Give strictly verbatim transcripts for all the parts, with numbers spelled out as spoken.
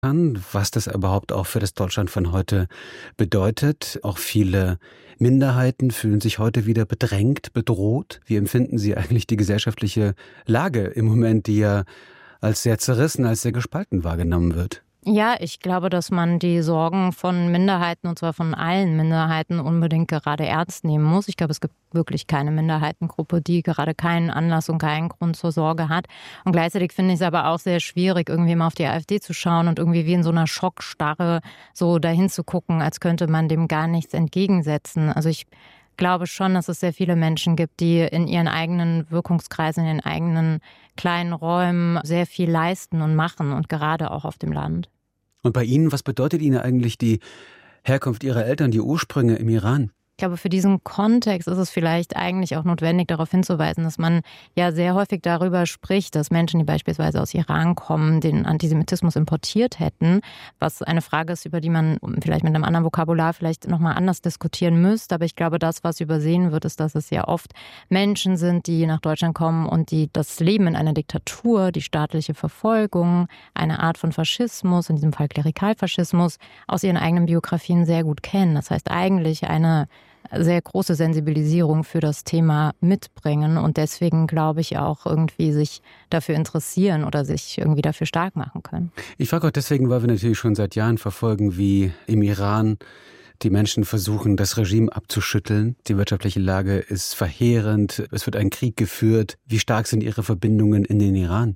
was das überhaupt auch für das Deutschland von heute bedeutet. Auch viele Minderheiten fühlen sich heute wieder bedrängt, bedroht. Wie empfinden Sie eigentlich die gesellschaftliche Lage im Moment, die ja als sehr zerrissen, als sehr gespalten wahrgenommen wird? Ja, ich glaube, dass man die Sorgen von Minderheiten, und zwar von allen Minderheiten, unbedingt gerade ernst nehmen muss. Ich glaube, es gibt wirklich keine Minderheitengruppe, die gerade keinen Anlass und keinen Grund zur Sorge hat. Und gleichzeitig finde ich es aber auch sehr schwierig, irgendwie mal auf die AfD zu schauen und irgendwie wie in so einer Schockstarre so dahin zu gucken, als könnte man dem gar nichts entgegensetzen. Also ich glaube schon, dass es sehr viele Menschen gibt, die in ihren eigenen Wirkungskreisen, in den eigenen kleinen Räumen sehr viel leisten und machen und gerade auch auf dem Land. Und bei Ihnen, was bedeutet Ihnen eigentlich die Herkunft Ihrer Eltern, die Ursprünge im Iran? Ich glaube, für diesen Kontext ist es vielleicht eigentlich auch notwendig, darauf hinzuweisen, dass man ja sehr häufig darüber spricht, dass Menschen, die beispielsweise aus Iran kommen, den Antisemitismus importiert hätten, was eine Frage ist, über die man vielleicht mit einem anderen Vokabular vielleicht nochmal anders diskutieren müsste. Aber ich glaube, das, was übersehen wird, ist, dass es ja oft Menschen sind, die nach Deutschland kommen und die das Leben in einer Diktatur, die staatliche Verfolgung, eine Art von Faschismus, in diesem Fall Klerikalfaschismus, aus ihren eigenen Biografien sehr gut kennen. Das heißt eigentlich eine sehr große Sensibilisierung für das Thema mitbringen und deswegen, glaube ich, auch irgendwie sich dafür interessieren oder sich irgendwie dafür stark machen können. Ich frage auch deswegen, weil wir natürlich schon seit Jahren verfolgen, wie im Iran die Menschen versuchen, das Regime abzuschütteln. Die wirtschaftliche Lage ist verheerend, es wird ein Krieg geführt. Wie stark sind Ihre Verbindungen in den Iran?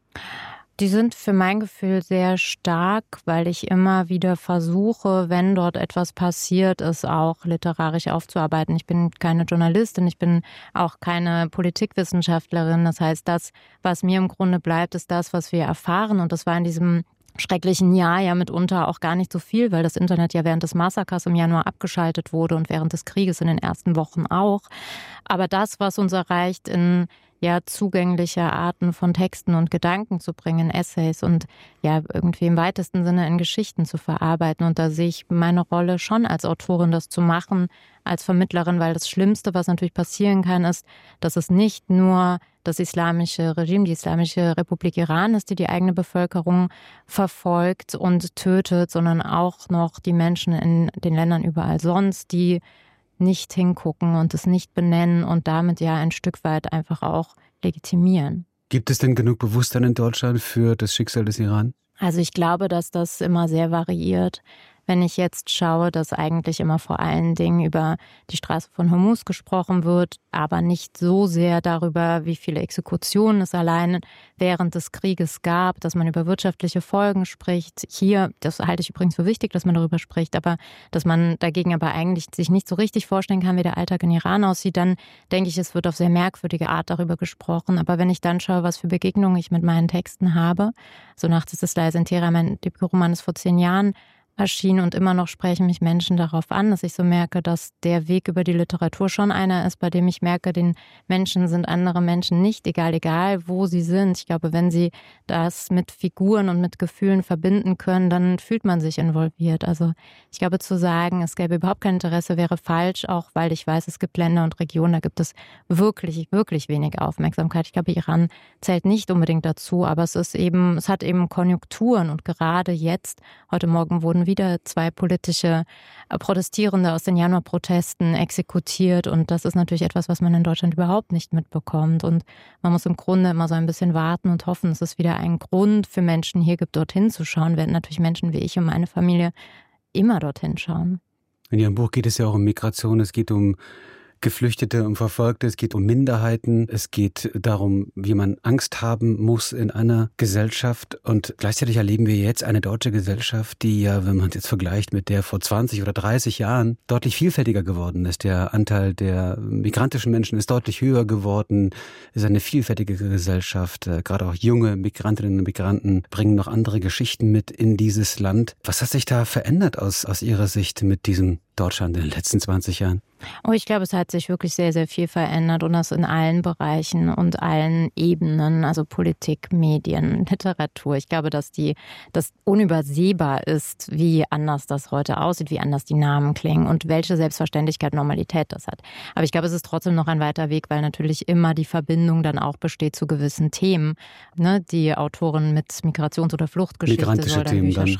Die sind für mein Gefühl sehr stark, weil ich immer wieder versuche, wenn dort etwas passiert, es auch literarisch aufzuarbeiten. Ich bin keine Journalistin, ich bin auch keine Politikwissenschaftlerin. Das heißt, das, was mir im Grunde bleibt, ist das, was wir erfahren. Und das war in diesem schrecklichen Jahr ja mitunter auch gar nicht so viel, weil das Internet ja während des Massakers im Januar abgeschaltet wurde und während des Krieges in den ersten Wochen auch. Aber das, was uns erreicht, in ja zugängliche Arten von Texten und Gedanken zu bringen, Essays und ja irgendwie im weitesten Sinne in Geschichten zu verarbeiten. Und da sehe ich meine Rolle schon als Autorin, das zu machen, als Vermittlerin, weil das Schlimmste, was natürlich passieren kann, ist, dass es nicht nur das islamische Regime, die Islamische Republik Iran ist, die die eigene Bevölkerung verfolgt und tötet, sondern auch noch die Menschen in den Ländern überall sonst, die nicht hingucken und es nicht benennen und damit ja ein Stück weit einfach auch legitimieren. Gibt es denn genug Bewusstsein in Deutschland für das Schicksal des Iran? Also ich glaube, dass das immer sehr variiert. Wenn ich jetzt schaue, dass eigentlich immer vor allen Dingen über die Straße von Hormuz gesprochen wird, aber nicht so sehr darüber, wie viele Exekutionen es allein während des Krieges gab, dass man über wirtschaftliche Folgen spricht. Hier, das halte ich übrigens für wichtig, dass man darüber spricht, aber dass man dagegen aber eigentlich sich nicht so richtig vorstellen kann, wie der Alltag in Iran aussieht, dann denke ich, es wird auf sehr merkwürdige Art darüber gesprochen. Aber wenn ich dann schaue, was für Begegnungen ich mit meinen Texten habe, so nachts ist es leise in Teheran, mein Debütroman ist vor zehn Jahren erschien und immer noch sprechen mich Menschen darauf an, dass ich so merke, dass der Weg über die Literatur schon einer ist, bei dem ich merke, den Menschen sind andere Menschen nicht egal, egal wo sie sind. Ich glaube, wenn sie das mit Figuren und mit Gefühlen verbinden können, dann fühlt man sich involviert. Also ich glaube, zu sagen, es gäbe überhaupt kein Interesse, wäre falsch, auch weil ich weiß, es gibt Länder und Regionen, da gibt es wirklich, wirklich wenig Aufmerksamkeit. Ich glaube, Iran zählt nicht unbedingt dazu, aber es ist eben, es hat eben Konjunkturen und gerade jetzt, heute Morgen wurden wieder zwei politische Protestierende aus den Januarprotesten exekutiert und das ist natürlich etwas, was man in Deutschland überhaupt nicht mitbekommt und man muss im Grunde immer so ein bisschen warten und hoffen, dass es wieder einen Grund für Menschen hier gibt, dorthin zu schauen, während natürlich Menschen wie ich und meine Familie immer dorthin schauen. In Ihrem Buch geht es ja auch um Migration, es geht um Geflüchtete und Verfolgte, es geht um Minderheiten, es geht darum, wie man Angst haben muss in einer Gesellschaft und gleichzeitig erleben wir jetzt eine deutsche Gesellschaft, die ja, wenn man es jetzt vergleicht mit der vor zwanzig oder dreißig Jahren, deutlich vielfältiger geworden ist. Der Anteil der migrantischen Menschen ist deutlich höher geworden, es ist eine vielfältige Gesellschaft, gerade auch junge Migrantinnen und Migranten bringen noch andere Geschichten mit in dieses Land. Was hat sich da verändert aus, aus Ihrer Sicht mit diesem Deutschland in den letzten zwanzig Jahren? Oh, ich glaube, es hat sich wirklich sehr, sehr viel verändert und das in allen Bereichen und allen Ebenen, also Politik, Medien, Literatur. Ich glaube, dass die, das unübersehbar ist, wie anders das heute aussieht, wie anders die Namen klingen und welche Selbstverständlichkeit, Normalität das hat. Aber ich glaube, es ist trotzdem noch ein weiter Weg, weil natürlich immer die Verbindung dann auch besteht zu gewissen Themen. Ne? Die Autorin mit Migrations- oder Fluchtgeschichte migrantische soll dann Themen Bücher dann.